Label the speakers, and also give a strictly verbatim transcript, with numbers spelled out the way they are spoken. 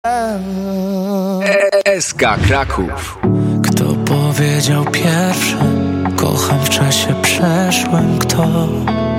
Speaker 1: S K Kraków.
Speaker 2: Kto powiedział pierwszy? Kocham w czasie przeszłym. Kto?